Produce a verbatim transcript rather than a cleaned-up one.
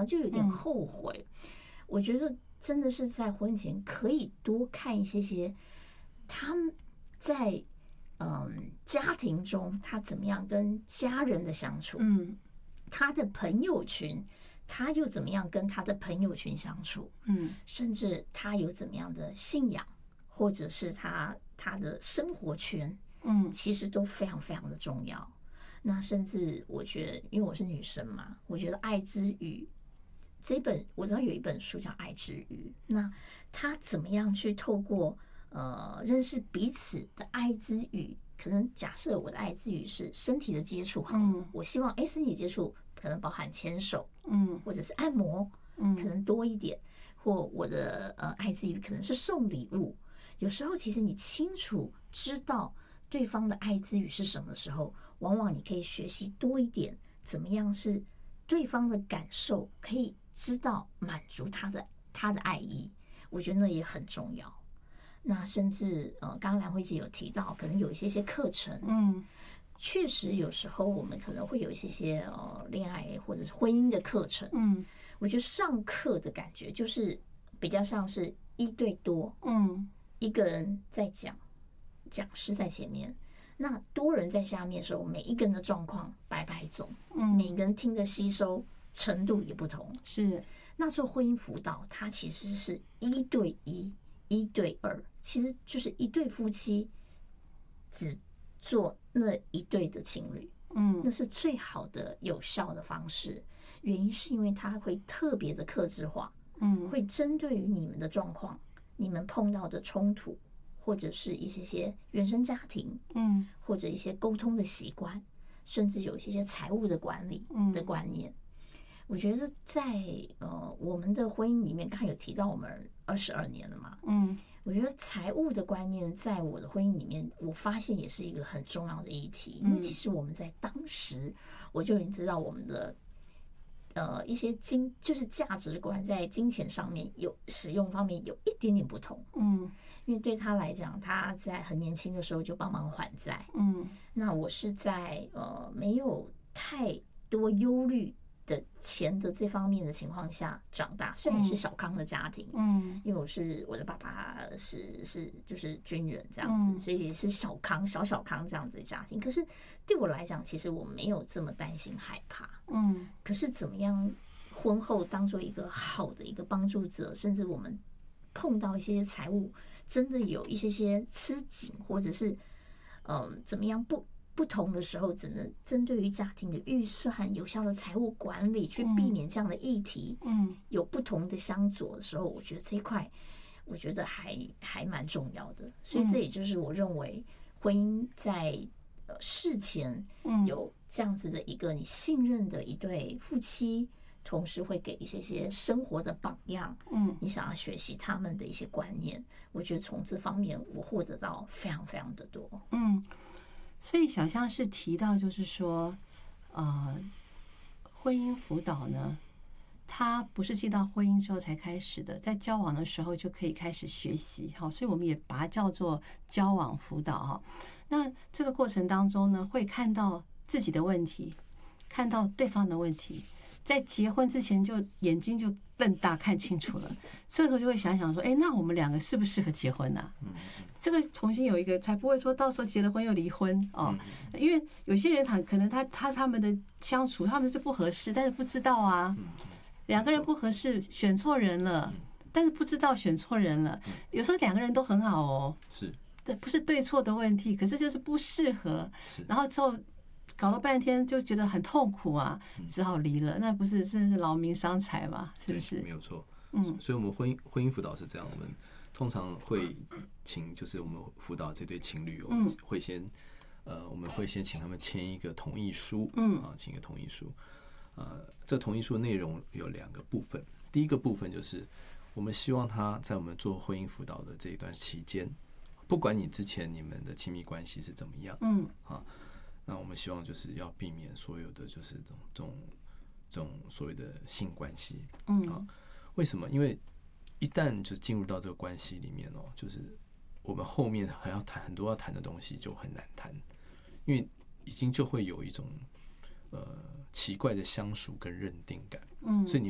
呢就有点后悔。嗯、我觉得真的是在婚前可以多看一些些他们在嗯家庭中他怎么样跟家人的相处，嗯，他的朋友群他又怎么样跟他的朋友群相处，嗯，甚至他有怎么样的信仰，或者是他他的生活圈，嗯，其实都非常非常的重要。那甚至我觉得，因为我是女生嘛，我觉得《爱之语》这本我知道有一本书叫《爱之语》，那他怎么样去透过呃认识彼此的爱之语？可能假设我的爱之语是身体的接触，好，嗯，我希望哎身体接触可能包含牵手，嗯，或者是按摩，嗯，可能多一点，或我的呃爱之语可能是送礼物。有时候其实你清楚知道对方的爱之语是什么的时候，往往你可以学习多一点，怎么样是对方的感受可以知道满足他的他的爱意，我觉得那也很重要。那甚至呃，刚刚兰慧姐有提到，可能有一些些课程，嗯，确实有时候我们可能会有一些些呃恋爱或者是婚姻的课程，嗯，我觉得上课的感觉就是比较像是一对多，嗯，一个人在讲，讲师在前面，那多人在下面的时候，每一个人的状况百百种，嗯，每个人听的吸收程度也不同，是。那做婚姻辅导，它其实是一对一。一对二，其实就是一对夫妻只做那一对的情侣，嗯，那是最好的有效的方式。原因是因为它会特别的客制化，嗯，会针对于你们的状况、你们碰到的冲突，或者是一些些原生家庭，嗯，或者一些沟通的习惯，甚至有一些些财务的管理的观念。我觉得在呃我们的婚姻里面，刚才有提到我们二十二年了嘛，嗯，我觉得财务的观念在我的婚姻里面，我发现也是一个很重要的议题，因为其实我们在当时我就已经知道我们的呃一些金就是价值观在金钱上面有使用方面有一点点不同，嗯，因为对他来讲，他在很年轻的时候就帮忙还债，嗯，那我是在呃没有太多忧虑的钱的这方面的情况下长大，虽然也是小康的家庭，嗯，因为我是我的爸爸是是就是军人这样子，嗯，所以也是小康小小康这样子的家庭。可是对我来讲，其实我没有这么担心害怕，嗯。可是怎么样婚后当做一个好的一个帮助者，甚至我们碰到一些财务真的有一些些吃紧，或者是嗯怎么样不。不同的时候，只能针对于家庭的预算、有效的财务管理，去避免这样的议题。嗯，有不同的相左的时候，我觉得这一块，我觉得还还蛮重要的。所以这也就是我认为婚姻在呃事前有这样子的一个你信任的一对夫妻，同时会给一些些生活的榜样。嗯，你想要学习他们的一些观念，我觉得从这方面我获得到非常非常的多。 嗯。所以小象是提到，就是说，呃，婚姻辅导呢，它不是进到婚姻之后才开始的，在交往的时候就可以开始学习，好，所以我们也把它叫做交往辅导哈。那这个过程当中呢，会看到自己的问题，看到对方的问题，在结婚之前就眼睛就瞪大看清楚了，这个时候就会想想说，哎，那我们两个适不适合结婚啊？这个重新有一个，才不会说到时候结了婚又离婚哦。因为有些人他可能他他他们的相处他们就不合适，但是不知道啊，两个人不合适选错人了，但是不知道选错人了。有时候两个人都很好哦， 是， 这不是对错的问题，可是就是不适合，然后之后搞了半天就觉得很痛苦啊，只好离了。那不是真的是劳民伤财嘛？是不是？ 没有错。嗯，所以我们婚姻婚姻辅导是这样，我们通常会请，就是我们辅导这对情侣，我们会先呃，我们会先请他们签一个同意书，嗯啊，签一个同意书。呃，这同意书内容有两个部分，第一个部分就是我们希望他在我们做婚姻辅导的这一段期间，不管你之前你们的亲密关系是怎么样，嗯啊。那我们希望就是要避免所有的就是这种这种这种所谓的性关系，嗯啊，为什么？因为一旦就进入到这个关系里面哦，就是我们后面还要谈很多要谈的东西就很难谈，因为已经就会有一种呃奇怪的相属跟认定感，嗯，所以你